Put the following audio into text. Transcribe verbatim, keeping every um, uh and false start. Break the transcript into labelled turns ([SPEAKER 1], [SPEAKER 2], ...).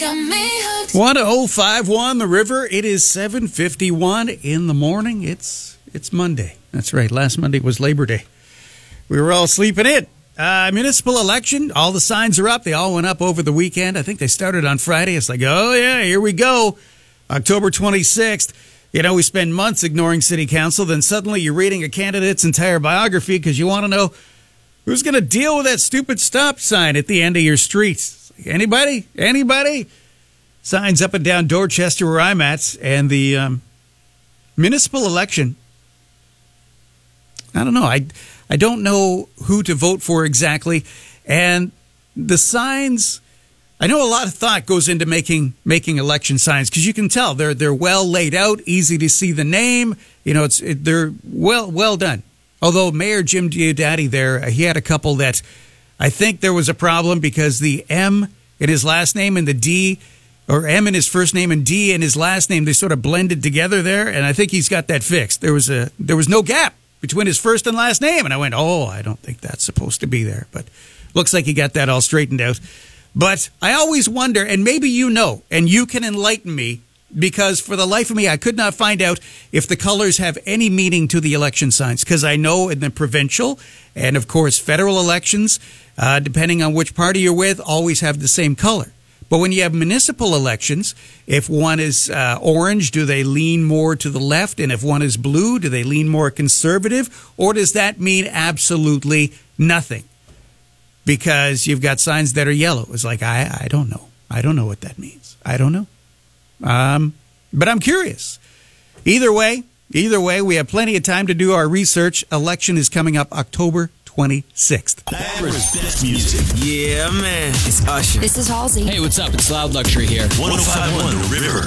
[SPEAKER 1] got me hooked.
[SPEAKER 2] one oh five one The River. It is seven fifty-one in the morning. It's it's Monday. That's right. Last Monday was Labor Day. We were all sleeping in. Uh, municipal election, all the signs are up. They all went up over the weekend. I think they started on Friday. It's like, oh, yeah, here we go. October twenty-sixth. You know, we spend months ignoring city council. Then suddenly you're reading a candidate's entire biography because you want to know who's going to deal with that stupid stop sign at the end of your street. Like, anybody? Anybody? Signs up and down Dorchester where I'm at. And the um, municipal election, I don't know. I... I don't know who to vote for exactly. And the signs, I know a lot of thought goes into making making election signs because you can tell they're they're well laid out, easy to see the name. You know, it's it, they're well well done. Although Mayor Jim Diodati there, he had a couple that I think there was a problem because the M in his last name and the D, or M in his first name and D in his last name, they sort of blended together there. And I think he's got that fixed. There was a there was no gap between his first and last name. And I went, oh, I don't think that's supposed to be there. But looks like he got that all straightened out. But I always wonder, and maybe you know, and you can enlighten me, because for the life of me, I could not find out if the colors have any meaning to the election signs. Because I know in the provincial and, of course, federal elections, uh, depending on which party you're with, always have the same color. But when you have municipal elections, if one is uh, orange, do they lean more to the left? And if one is blue, do they lean more conservative? Or does that mean absolutely nothing? Because you've got signs that are yellow. It's like, I, I don't know. I don't know what that means. I don't know. Um, but I'm curious. Either way, either way, we have plenty of time to do our research. Election is coming up October twenty-sixth.
[SPEAKER 3] Bamber's best music. Yeah, man. It's Usher.
[SPEAKER 1] This is Halsey.
[SPEAKER 4] Hey, what's up? It's Loud Luxury here.
[SPEAKER 3] one oh five point one The River.